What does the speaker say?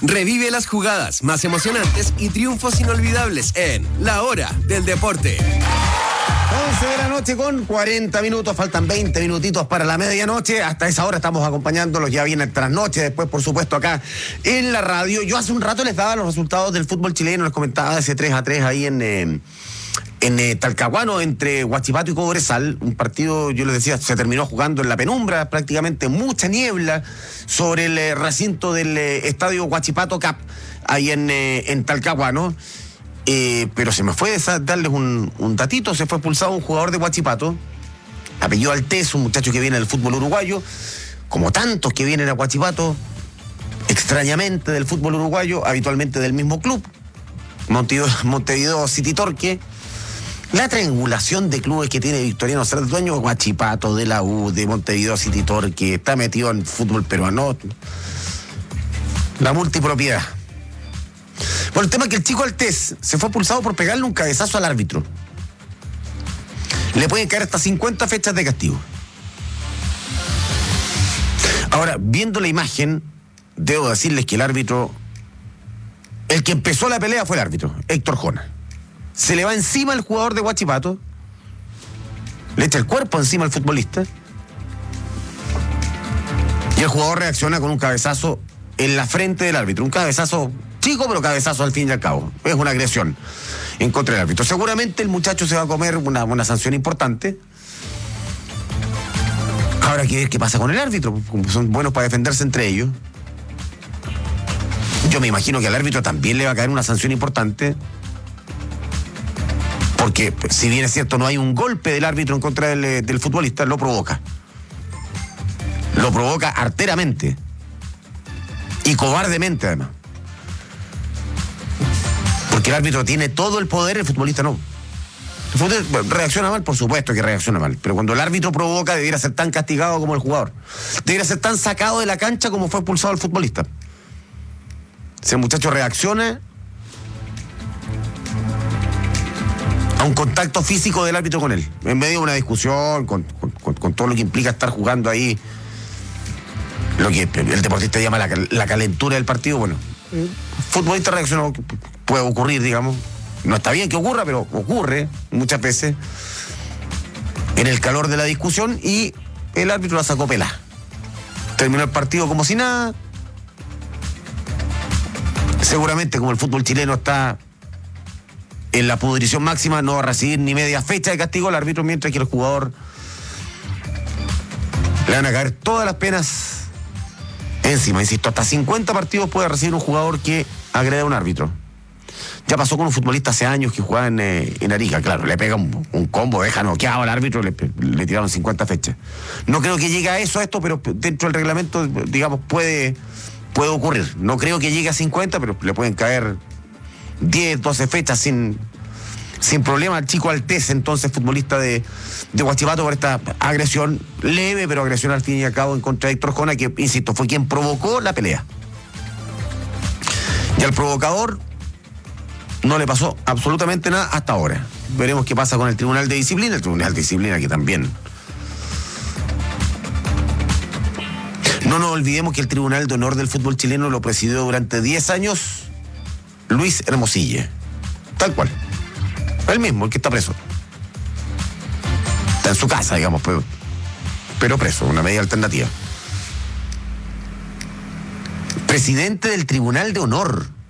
Revive las jugadas más emocionantes y triunfos inolvidables en La Hora del Deporte. 11 de la noche con 40 minutos, faltan 20 minutitos para la medianoche. Hasta esa hora estamos acompañándolos, ya viene el trasnoche, después por supuesto acá en la radio. Yo hace un rato les daba los resultados del fútbol chileno, les comentaba ese 3-3 ahí en Talcahuano entre Huachipato y Cobresal, un partido, yo les decía, se terminó jugando en la penumbra, prácticamente mucha niebla sobre el recinto del estadio Huachipato Cap, ahí en Talcahuano. Pero se me fue darles un datito. Se fue expulsado un jugador de Huachipato, apellido Altés, un muchacho que viene del fútbol uruguayo, como tantos que vienen a Huachipato, extrañamente del fútbol uruguayo, habitualmente del mismo club, Montevideo City Torque. La triangulación de clubes que tiene Victoriano Cerda, dueño de Huachipato, de la U, de Montevideo City Torque, está metido en fútbol peruano. La multipropiedad. Bueno, el tema es que el chico Altés se fue expulsado por pegarle un cabezazo al árbitro. Le pueden caer hasta 50 fechas de castigo. Ahora, viendo la imagen, debo decirles que el árbitro, el que empezó la pelea fue el árbitro, Héctor Jona. Se le va encima el jugador de Huachipato, le echa el cuerpo encima al futbolista, y el jugador reacciona con un cabezazo en la frente del árbitro. Un cabezazo chico, pero cabezazo al fin y al cabo. Es una agresión en contra del árbitro. Seguramente el muchacho se va a comer una sanción importante. Habrá que ver qué pasa con el árbitro, como son buenos para defenderse entre ellos. Yo me imagino que al árbitro también le va a caer una sanción importante, porque si bien es cierto no hay un golpe del árbitro en contra del futbolista, lo provoca arteramente y cobardemente además, porque el árbitro tiene todo el poder, el futbolista no. El futbolista reacciona mal, por supuesto que reacciona mal, pero cuando el árbitro provoca debiera ser tan castigado como el jugador, debiera ser tan sacado de la cancha como fue expulsado el futbolista. Si el muchacho reacciona a un contacto físico del árbitro con él, en medio de una discusión, con todo lo que implica estar jugando ahí, lo que el deportista llama la calentura del partido, bueno, el futbolista reaccionó, puede ocurrir, digamos, no está bien que ocurra, pero ocurre muchas veces en el calor de la discusión, y el árbitro la sacó pelada. Terminó el partido como si nada. Seguramente, como el fútbol chileno está en la pudrición máxima, no va a recibir ni media fecha de castigo al árbitro, mientras que el jugador le van a caer todas las penas encima. Insisto, hasta 50 partidos puede recibir un jugador que agrede a un árbitro. Ya pasó con un futbolista hace años que jugaba en Arica, claro, le pega un combo, deja noqueado al árbitro, le tiraron 50 fechas. No creo que llegue a esto, pero dentro del reglamento, digamos, puede ocurrir. No creo que llegue a 50, pero le pueden caer 10, 12 fechas sin problema al chico Altés, entonces futbolista de Huachipato, por esta agresión leve, pero agresión al fin y al cabo en contra de Héctor Jona, que, insisto, fue quien provocó la pelea. Y al provocador no le pasó absolutamente nada hasta ahora. Veremos qué pasa con el Tribunal de Disciplina. El Tribunal de Disciplina que también... No nos olvidemos que el Tribunal de Honor del fútbol chileno lo presidió durante 10 años Luis Hermosille. Tal cual. El mismo, el que está preso. Está en su casa, digamos, pero preso, una medida alternativa. Presidente del Tribunal de Honor.